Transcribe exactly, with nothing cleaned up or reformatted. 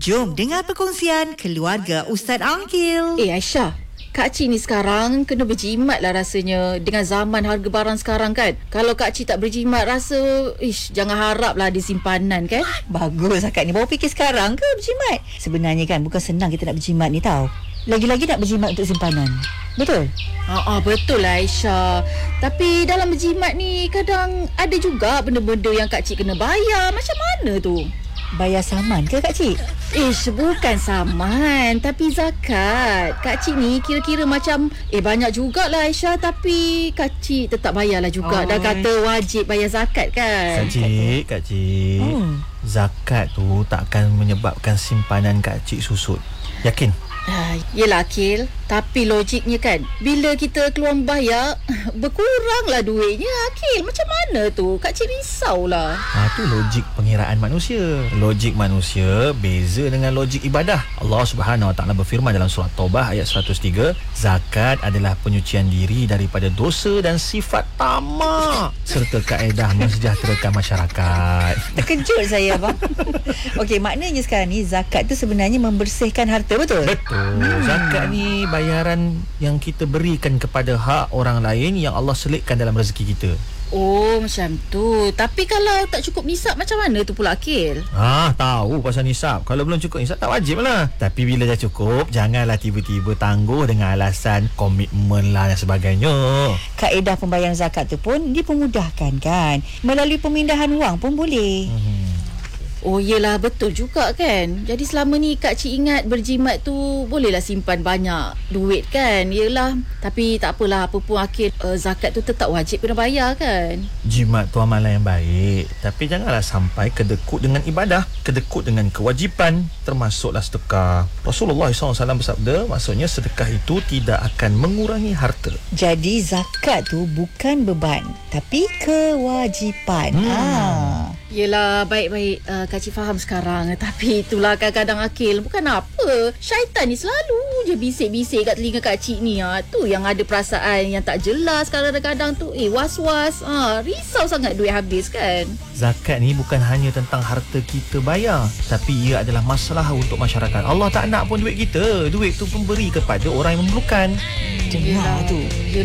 Jom dengar perkongsian keluarga Ustaz Angkil. Eh Aisyah, Kak Cik ni sekarang kena berjimat lah rasanya dengan zaman harga barang sekarang kan. Kalau Kak Cik tak berjimat rasa, ish, jangan harap lah ada simpanan kan. Bagus akak ni. Baru fikir sekarang ke berjimat? Sebenarnya kan bukan senang kita nak berjimat ni tau. Lagi-lagi nak berjimat untuk simpanan. Betul? Ah, ah, betul lah Aisyah. Tapi dalam berjimat ni kadang ada juga benda-benda yang Kak Cik kena bayar. Macam mana tu? Bayar saman ke Kak Cik? Ish, bukan saman, tapi zakat. Kak Cik ni kira-kira macam, eh banyak jugalah Aisyah, tapi Kak Cik tetap bayarlah juga. Oh. Dah kata wajib bayar zakat kan. Kak Cik, Kak Cik, hmm. zakat tu takkan menyebabkan simpanan Kak Cik susut. Yakin? Ah, yelah Akil, tapi logiknya kan, bila kita keluar bayar, berkuranglah duitnya Akil. Macam mana tu? Kak Cik risaulah. Ha, tu logik pengiraan manusia. Logik manusia beza dengan logik ibadah. Allah Subhanahu Wa Taala berfirman dalam surah Taubah ayat seratus tiga, zakat adalah penyucian diri daripada dosa dan sifat tamak serta kaedah mensejahterakan masyarakat. Terkejut saya abang. Okey, maknanya sekarang ni zakat tu sebenarnya membersihkan harta, betul? Betul. Hmm. Zakat ni bayaran yang kita berikan kepada hak orang lain yang Allah selitkan dalam rezeki kita. Oh, macam tu. Tapi kalau tak cukup nisab macam mana tu pula Akil? Ah, tahu pasal nisab. Kalau belum cukup nisab tak wajib lah. Tapi bila dah cukup, janganlah tiba-tiba tangguh dengan alasan komitmen lah dan sebagainya. Kaedah pembayaran zakat tu pun dipermudahkan kan. Melalui pemindahan wang pun boleh. Hmm. Oh yelah, betul juga kan. Jadi selama ni Kak Cik ingat berjimat tu bolehlah simpan banyak duit kan. Yelah, tapi tak apalah, apa pun Akil, uh, zakat tu tetap wajib kena bayar kan. Jimat tu amalan yang baik, tapi janganlah sampai kedekut dengan ibadah, kedekut dengan kewajipan, termasuklah sedekah. Rasulullah sallallahu alaihi wasallam bersabda, maksudnya sedekah itu tidak akan mengurangi harta. Jadi zakat tu bukan beban, tapi kewajipan. Hmm. Ah. Yelah, baik-baik, uh, Kak Cik faham sekarang. Tapi itulah kadang-kadang Akil, bukan apa, syaitan ni selalu je bisik-bisik kat telinga Kak Cik ni. Ha. Tu yang ada perasaan yang tak jelas kadang-kadang tu. Eh, was-was, ha, risau sangat duit habis kan. Zakat ni bukan hanya tentang harta kita bayar, tapi ia adalah masalah untuk masyarakat. Allah tak nak pun duit kita. Duit tu pun beri kepada orang yang memerlukan. Dengar tu.